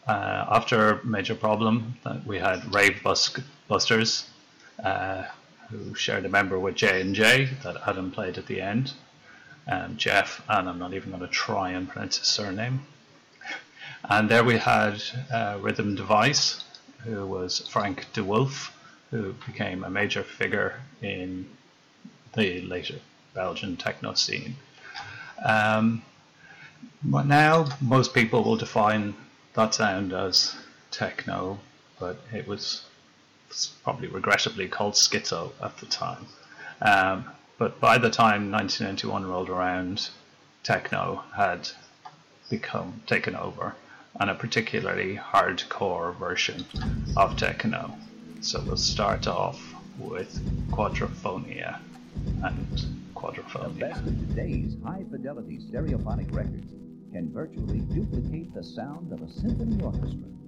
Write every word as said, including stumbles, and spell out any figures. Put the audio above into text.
Uh, after Major Problem, uh, we had Rave Bus- Busters, uh, who shared a member with J and J that Adam played at the end. Um, Jeff, and I'm not even going to try and pronounce his surname. And there we had uh, Rhythm Device, who was Frank de Wolf, who became a major figure in the later Belgian techno scene. Um, but now most people will define that sound as techno, but it was probably regrettably called schizo at the time. Um, but by the time nineteen ninety-one rolled around, techno had become taken over, and a particularly hardcore version of techno. So we'll start off with Quadrophonia and Quadrophonia. The best of today's high-fidelity stereophonic records can virtually duplicate the sound of a symphony orchestra.